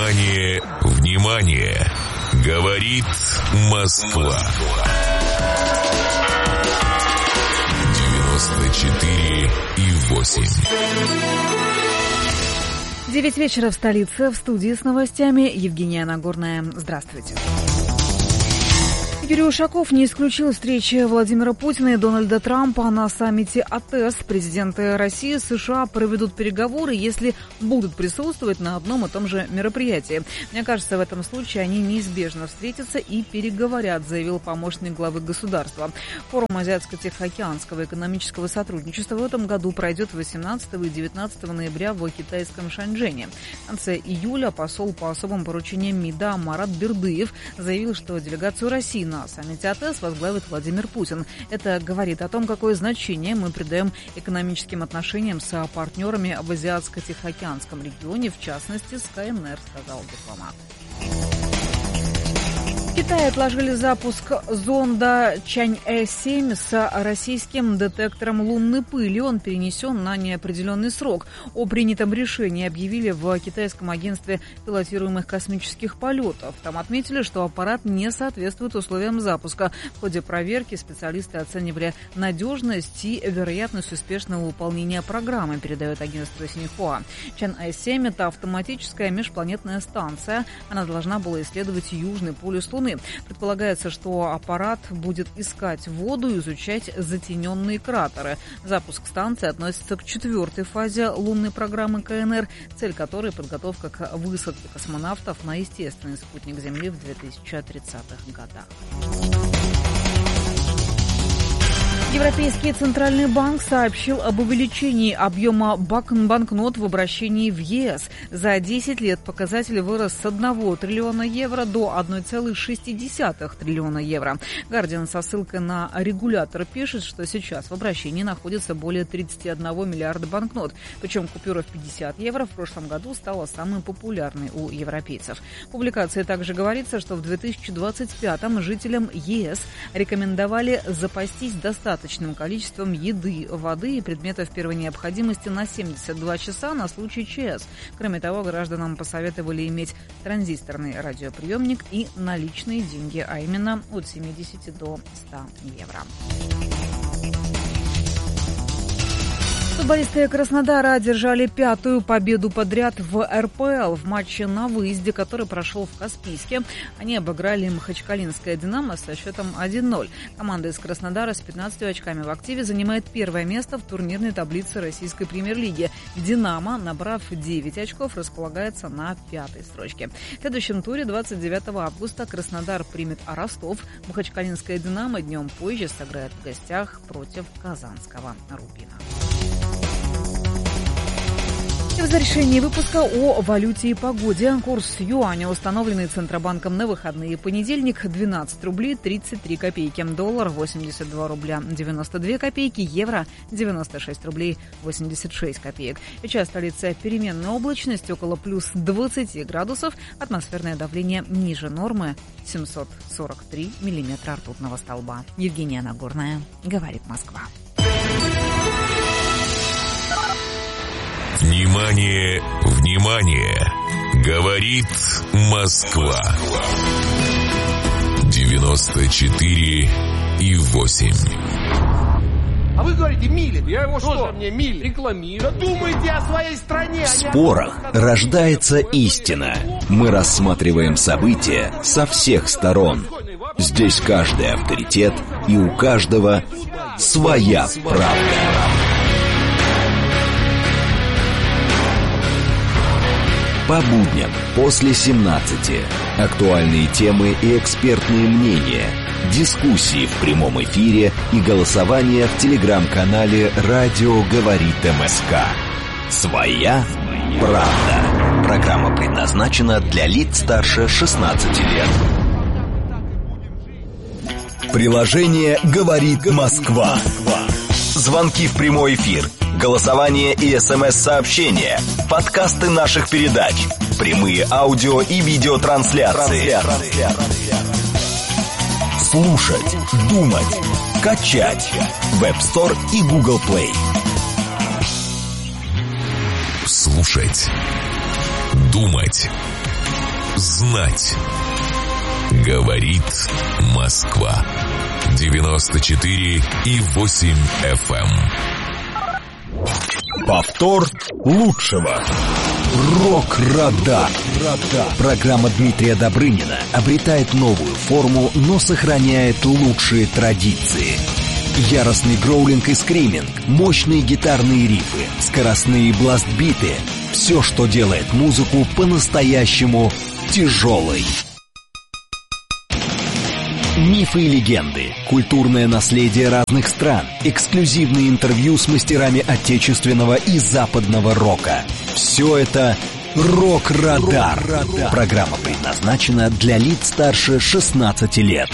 Внимание, внимание! Говорит Москва. 94,8. 9 вечера в столице. В студии с новостями Евгения Нагорная. Здравствуйте. Юрий Ушаков не исключил встречи Владимира Путина и Дональда Трампа на саммите АТЭС. Президенты России и США проведут переговоры, если будут присутствовать на одном и том же мероприятии. Мне кажется, в этом случае они неизбежно встретятся и переговорят, заявил помощник главы государства. Форум Азиатско-Тихоокеанского экономического сотрудничества в этом году пройдет 18 и 19 ноября в китайском Шанчжэне. В конце июля посол по особым поручениям МИДа Марат Бердыев заявил, что делегацию России на саммите АТЭС возглавит Владимир Путин. Это говорит о том, какое значение мы придаем экономическим отношениям с партнерами в Азиатско-Тихоокеанском регионе, в частности с КНР, сказал дипломат. В Китае отложили запуск зонда Чаньэ-7 с российским детектором лунной пыли. Он перенесен на неопределенный срок. О принятом решении объявили в китайском агентстве пилотируемых космических полетов. Там отметили, что аппарат не соответствует условиям запуска. В ходе проверки специалисты оценивали надежность и вероятность успешного выполнения программы, передает агентство Синьхуа. Чаньэ-7 – это автоматическая межпланетная станция. Она должна была исследовать южный полюс Луны. Предполагается, что аппарат будет искать воду и изучать затененные кратеры. Запуск станции относится к 4-й фазе лунной программы КНР, цель которой – подготовка к высадке космонавтов на естественный спутник Земли в 2030-х годах. Европейский центральный банк сообщил об увеличении объема банкнот в обращении в ЕС. За 10 лет показатель вырос с 1 триллиона евро до 1,6 триллиона евро. Гардиан со ссылкой на регулятор пишет, что сейчас в обращении находится более 31 миллиарда банкнот. Причем купюра в 50 евро в прошлом году стала самой популярной у европейцев. В публикации также говорится, что в 2025-м жителям ЕС рекомендовали запастись достаточным количеством еды, воды и предметов первой необходимости на 72 часа на случай ЧС. Кроме того, гражданам посоветовали иметь транзисторный радиоприемник и наличные деньги, а именно от 70 до 100 евро. Футболисты Краснодара одержали 5-ю победу подряд в РПЛ в матче на выезде, который прошел в Каспийске. Они обыграли Махачкалинское «Динамо» со счетом 1-0. Команда из Краснодара с 15 очками в активе занимает первое место в турнирной таблице российской премьер-лиги. «Динамо», набрав 9 очков, располагается на 5-й строчке. В следующем туре 29 августа Краснодар примет Ростов. Махачкалинское «Динамо» днем позже сыграет в гостях против казанского «Рубина». В завершении выпуска о валюте и погоде. Курс юаня, установленный Центробанком на выходные. Понедельник 12 рублей 33 копейки. Доллар 82 рубля 92 копейки. Евро 96 рублей 86 копеек. Сейчас столица переменная облачность около плюс 20 градусов. Атмосферное давление ниже нормы 743 миллиметра ртутного столба. Евгения Нагорная. Говорит Москва. Внимание, внимание! Говорит Москва. 94,8. А вы говорите Милин. Я его что? Мне Милин рекламирую. Да думайте о своей стране. В спорах рождается истина. Мы рассматриваем события со всех сторон. Здесь каждый авторитет, и у каждого своя правда. По будням после 17. Актуальные темы и экспертные мнения. Дискуссии в прямом эфире и голосование в телеграм-канале «Радио говорит МСК». Своя правда. Программа предназначена для лиц старше 16 лет. Приложение «Говорит Москва». Звонки в прямой эфир, голосование и СМС-сообщения, подкасты наших передач, прямые аудио и видеотрансляции. Слушать, думать, качать. Web Store и Google Play. Слушать, думать, знать. Говорит Москва. 94,8 FM. Повтор лучшего. Рок-радар. Программа Дмитрия Добрынина обретает новую форму, но сохраняет лучшие традиции. Яростный гроулинг и скриминг, мощные гитарные рифы, скоростные бластбиты. Все, что делает музыку по-настоящему тяжелой. Мифы и легенды, культурное наследие разных стран, эксклюзивные интервью с мастерами отечественного и западного рока. Все это «Рок-радар». Программа предназначена для лиц старше 16 лет.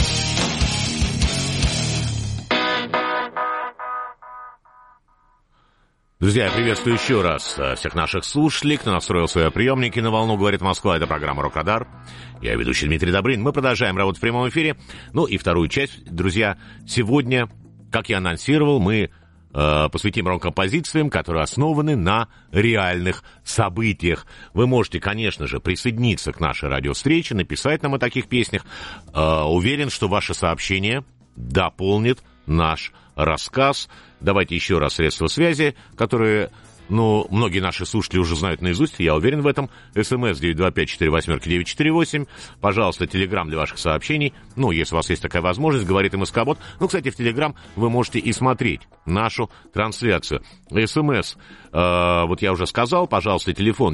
Друзья, я приветствую еще раз всех наших слушателей, кто настроил свои приемники на волну «Говорит Москва». Это программа «Рок-радар». Я ведущий Дмитрий Добрынин. Мы продолжаем работать в прямом эфире. Ну и вторую часть, друзья. Сегодня, как я анонсировал, мы посвятим рок-композициям, которые основаны на реальных событиях. Вы можете, конечно же, присоединиться к нашей радиовстрече, написать нам о таких песнях. Уверен, что ваше сообщение дополнит наш рассказ. Давайте еще раз средства связи, которые, многие наши слушатели уже знают наизусть, я уверен в этом. СМС 925-48-948. Пожалуйста, Телеграм для ваших сообщений. Если у вас есть такая возможность, говорит МСК-бот. Кстати, в Телеграм вы можете и смотреть нашу трансляцию. СМС, вот я уже сказал, пожалуйста, телефон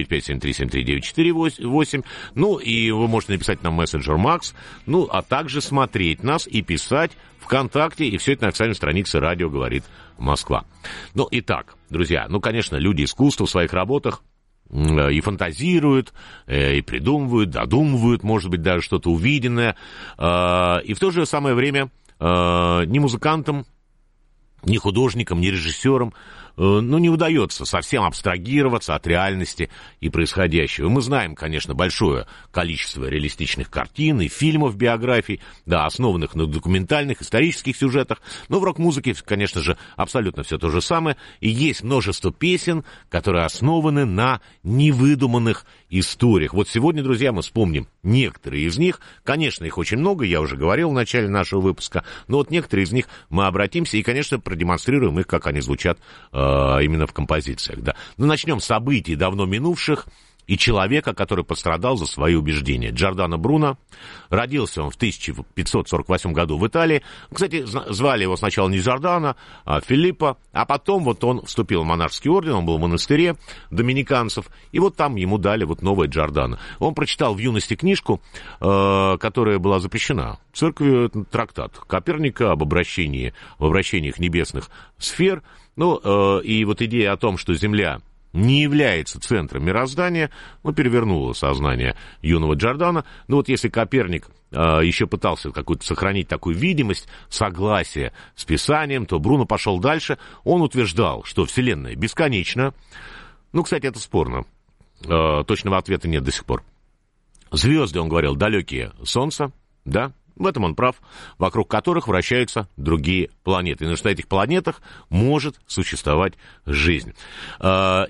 495-7373-948. И вы можете написать нам мессенджер Макс, а также смотреть нас и писать ВКонтакте, и все это на официальной странице «Радио говорит Москва». Итак, друзья, конечно, люди искусства в своих работах и фантазируют, и придумывают, додумывают, может быть, даже что-то увиденное, и в то же самое время ни музыкантам, ни художникам, ни режиссерам не удается совсем абстрагироваться от реальности и происходящего. Мы знаем, конечно, большое количество реалистичных картин и фильмов, биографий, основанных на документальных, исторических сюжетах, но в рок-музыке, конечно же, абсолютно все то же самое, и есть множество песен, которые основаны на невыдуманных историях. Вот сегодня, друзья, мы вспомним некоторые из них, конечно, их очень много, я уже говорил в начале нашего выпуска, но некоторые из них мы обратимся и, конечно, продемонстрируем их, как они звучат именно в композициях. Начнем с событий давно минувших и человека, который пострадал за свои убеждения. Джордано Бруно. Родился он в 1548 году в Италии. Кстати, звали его сначала не Джордано, а Филиппо. А потом он вступил в монашеский орден, он был в монастыре доминиканцев. И там ему дали новое Джордано. Он прочитал в юности книжку, которая была запрещена. В церкви трактат Коперника об вращениях небесных сфер. И идея о том, что Земля не является центром мироздания, перевернуло сознание юного Джордано. Если Коперник еще пытался сохранить такую видимость, согласие с Писанием, то Бруно пошел дальше. Он утверждал, что Вселенная бесконечна. Кстати, это спорно. Точного ответа нет до сих пор. Звезды, он говорил, далекие Солнца, да? В этом он прав, вокруг которых вращаются другие планеты. И что на этих планетах может существовать жизнь. И в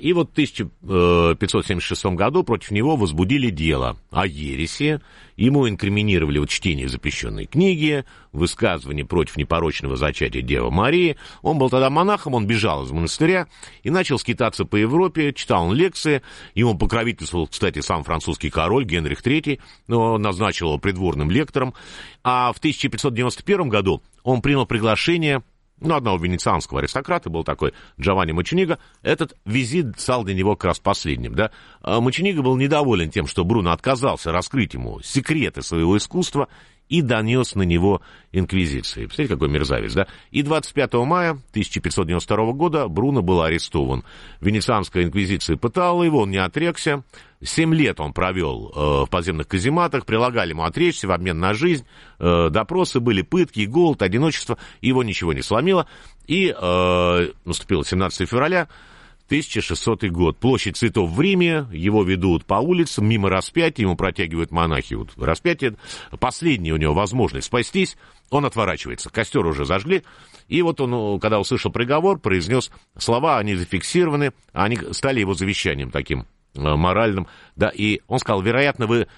1576 году против него возбудили дело о ереси. Ему инкриминировали чтение запрещенной книги, высказывание против непорочного зачатия Девы Марии. Он был тогда монахом, он бежал из монастыря и начал скитаться по Европе, читал он лекции. Ему покровительствовал, кстати, сам французский король Генрих III, назначил его придворным лектором. А в 1591 году он принял приглашение одного венецианского аристократа, был такой Джованни Мочениго. Этот визит стал для него как раз последним. Мочениго был недоволен тем, что Бруно отказался раскрыть ему секреты своего искусства и донес на него инквизиции. Представляете, какой мерзавец, И 25 мая 1592 года Бруно был арестован. Венецианская инквизиция пытала его, он не отрекся. 7 лет он провел в подземных казематах, прилагали ему отречься в обмен на жизнь. Допросы были, пытки, голод, одиночество. Его ничего не сломило. И наступило 17 февраля. 1600 год. Площадь Цветов в Риме, его ведут по улицам, мимо распятия, ему протягивают монахи. Распятие, последняя у него возможность спастись, он отворачивается. Костер уже зажгли, и он, когда услышал приговор, произнес слова, они зафиксированы, они стали его завещанием таким моральным, и он сказал, вероятно, вы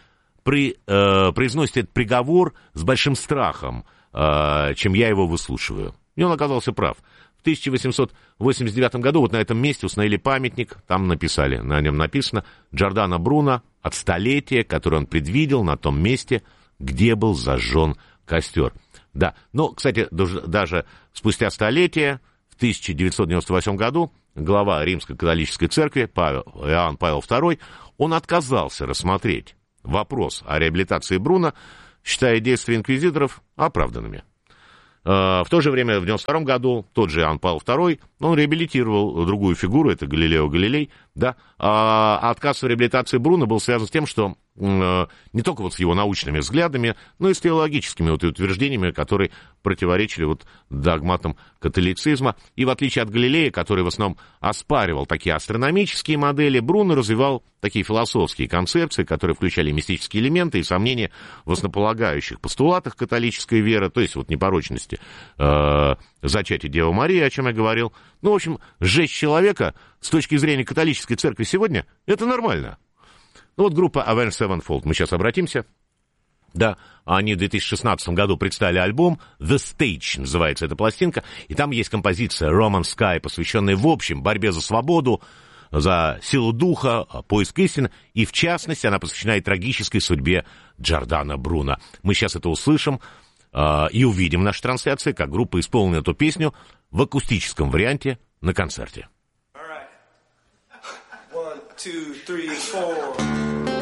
произносит этот приговор с большим страхом, чем я его выслушиваю. И он оказался прав. В 1889 году вот на этом месте установили памятник, там написали, на нем написано «Джордано Бруно от столетия, которое он предвидел на том месте, где был зажжен костер». Да, но, кстати, даже спустя столетие, в 1998 году, глава Римской католической церкви Иоанн Павел II, он отказался рассмотреть вопрос о реабилитации Бруно, считая действия инквизиторов оправданными. В то же время, в 1992 году, тот же Иоанн Павел II, он реабилитировал другую фигуру, это Галилео Галилей, да, а отказ в реабилитации Бруно был связан с тем, что не только вот с его научными взглядами, но и с теологическими вот утверждениями, которые противоречили вот догматам католицизма. И в отличие от Галилея, который в основном оспаривал такие астрономические модели, Бруно развивал такие философские концепции, которые включали мистические элементы и сомнения в основополагающих постулатах католической веры, то есть вот непорочности зачатия Девы Марии, о чем я говорил. Ну, в общем, сжечь человека с точки зрения католической церкви сегодня — это нормально. Ну, вот группа Avenged Sevenfold, мы сейчас обратимся. Да, они в 2016 году представили альбом The Stage, называется эта пластинка, и там есть композиция Roman Sky, посвященная, в общем, борьбе за свободу, за силу духа, поиск истины, и, в частности, она посвящена и трагической судьбе Джордано Бруно. Мы сейчас это услышим и увидим в нашей трансляции, как группа исполнила эту песню в акустическом варианте на концерте. 1, 2, 3, 4